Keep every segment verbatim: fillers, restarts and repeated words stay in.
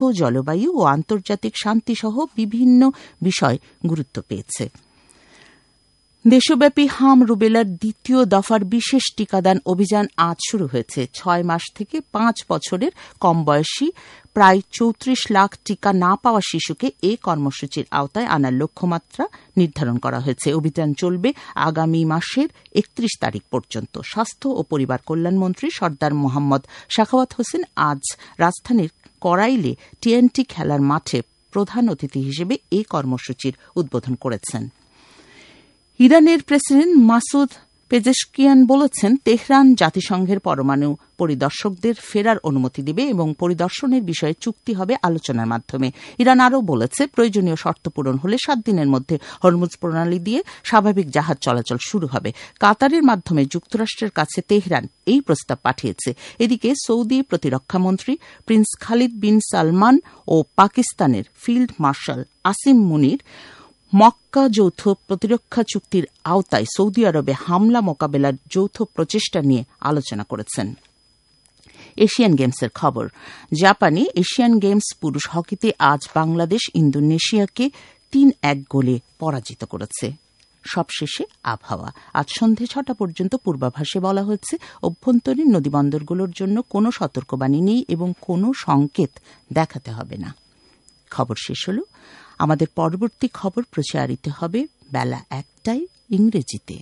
জলবায়ু ও আন্তর্জাতিক শান্তিসহ বিভিন্ন বিষয় গুরুত্ব পেয়েছে। দেশব্যাপী হাম রুবেলার দ্বিতীয় দফার বিশেষ টিকাদান অভিযান আজ শুরু হয়েছে। ছয় মাস থেকে পাঁচ বছরের কম বয়সী প্রায় চৌত্রিশ লাখ টিকা না পাওয়া শিশুকে এই কর্মসূচির আওতায় আনার লক্ষ্যমাত্রা নির্ধারণ করা হয়েছে। অভিযান চলবে আগামী মাসের একত্রিশ তারিখ পর্যন্ত। স্বাস্থ্য ও পরিবার কল্যাণমন্ত্রী সর্দার মোহাম্মদ সাখাওয়াত হোসেন আজ রাজধানীর করাইলে টিএনটি খেলার মাঠে প্রধান অতিথি হিসেবে এই কর্মসূচির উদ্বোধন করেছেন। ইরানের প্রেসিডেন্ট মাসুদ পেজেশকিয়ান বলেছেন, তেহরান জাতিসংঘের পরমাণু পরিদর্শকদের ফেরার অনুমতি দেবে এবং পরিদর্শনের বিষয়ে চুক্তি হবে আলোচনার মাধ্যমে। ইরান আরও বলেছে, প্রয়োজনীয় শর্ত পূরণ হলে সাত দিনের মধ্যে হরমুজ প্রণালী দিয়ে স্বাভাবিক জাহাজ চলাচল শুরু হবে। কাতারের মাধ্যমে যুক্তরাষ্ট্রের কাছে তেহরান এই প্রস্তাব পাঠিয়েছে। এদিকে সৌদি প্রতিরক্ষামন্ত্রী প্রিন্স খালিদ বিন সালমান ও পাকিস্তানের ফিল্ড মার্শাল আসিম মুনির মক্কা যৌথ প্রতিরক্ষা চুক্তির আওতায় সৌদি আরবে হামলা মোকাবেলার যৌথ প্রচেষ্টা নিয়ে আলোচনা করেছেন। এশিয়ান গেমসের খবর। জাপানে এশিয়ান গেমস পুরুষ হকিতে আজ বাংলাদেশ ইন্দোনেশিয়াকে তিন এক গোলে পরাজিত করেছে। সবশেষে আবহাওয়া। আজ সন্ধে ছটা পর্যন্ত পূর্বাভাসে বলা হয়েছে, অভ্যন্তরীণ নদীবন্দরগুলোর জন্য কোনো সতর্কবাণী নেই এবং কোনো সংকেত দেখাতে হবে না। খবর শেষ হল। আমাদের পরবর্তী খবর প্রচারিত হবে বেলা একটায় ইংরেজিতে।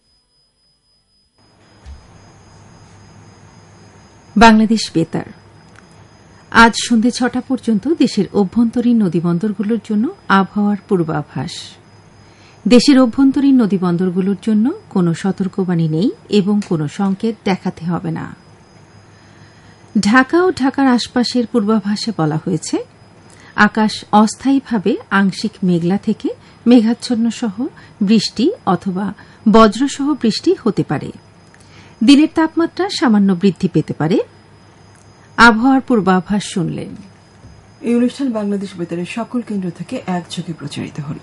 বাংলাদেশ বেতার। আজ সন্ধ্যে ছটা পর্যন্ত দেশের অভ্যন্তরীণ নদীবন্দরগুলোর জন্য আবহাওয়ার পূর্বাভাস। দেশের অভ্যন্তরীণ নদীবন্দরগুলোর জন্য কোনো সতর্কবাণী নেই এবং কোনো সংকেত দেখাতে হবে না। ঢাকা ও ঢাকার আশপাশের পূর্বাভাসে বলা হয়েছে, আকাশ অস্থায়ীভাবে আংশিক মেঘলা থেকে মেঘাচ্ছন্ন সহ বৃষ্টি অথবা বজ্রসহ বৃষ্টি হতে পারে। দিনের তাপমাত্রা সামান্য বৃদ্ধি পেতে পারে। আবহাওয়ার পূর্বাভাস শুনলেন। এই অনুষ্ঠান বাংলাদেশ বেতারের সকল কেন্দ্র থেকে একযোগে প্রচারিত হল।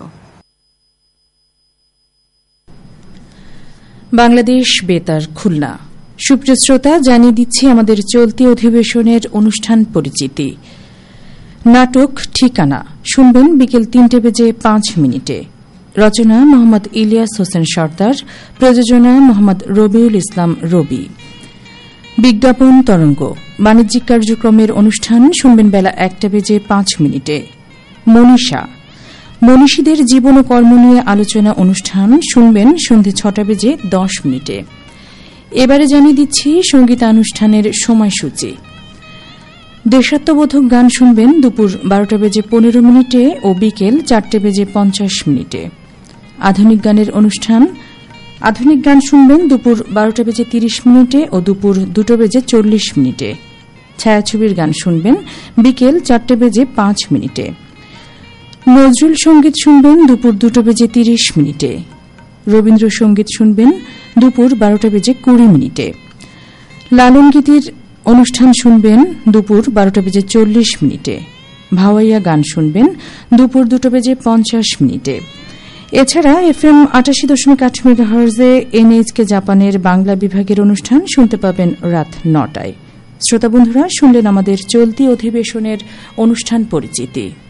বাংলাদেশ বেতার খুলনা। সুপ্রিয় শ্রোতা, জানিয়ে দিচ্ছি আমাদের চলতি অধিবেশনের অনুষ্ঠান পরিচিতি। নাটক ঠিকানা শুনবেন বিকেল তিনটে বেজে পাঁচ মিনিটে। রচনা মোহাম্মদ ইলিয়াস হোসেন সর্দার, প্রযোজনা মোহাম্মদ রবিউল ইসলাম রবি। বিজ্ঞাপন তরঙ্গ বাণিজ্যিক কার্যক্রমের অনুষ্ঠান শুনবেন বেলা একটা বেজে পাঁচ মিনিটে। মনীষা মনীষীদের জীবন ও কর্ম নিয়ে আলোচনা অনুষ্ঠান শুনবেন সন্ধে ছটা বেজে দশ মিনিটে। এবারে জানিয়ে দিচ্ছি সঙ্গীতানুষ্ঠানের সময়সূচি। দেশাত্মবোধক গান শুনবেন দুপুর বারোটা বেজে পনেরো মিনিটে ও বিকেল চারটে বেজে পঞ্চাশ মিনিটে। আধুনিক গানের অনুষ্ঠান আধুনিক গান শুনবেন দুপুর বারোটা বেজে তিরিশ মিনিটে ও দুপুর দুটো বেজে চল্লিশ মিনিটে। ছায়াছবির গান শুনবেন বিকেল চারটে বেজে পাঁচ মিনিটে। নজরুল সঙ্গীত শুনবেন দুপুর দুটো বেজে তিরিশ মিনিটে। রবীন্দ্রসঙ্গীত শুনবেন দুপুর বারোটা বেজে কুড়ি মিনিটে। লালন গীতির অনুষ্ঠান শুনবেন দুপুর বারোটা বেজে চল্লিশ মিনিটে। ভাওয়াইয়া গান শুনবেন দুপুর দুটো বেজে পঞ্চাশ মিনিটে। এছাড়া এফএম আটাশি দশমিক আট মেগাহার্জে এনএইচকে জাপানের বাংলা বিভাগের অনুষ্ঠান শুনতে পাবেন রাত নটায়। শ্রোতা বন্ধুরা, শুনলেন আমাদের চলতি অধিবেশনের অনুষ্ঠান পরিচিতি।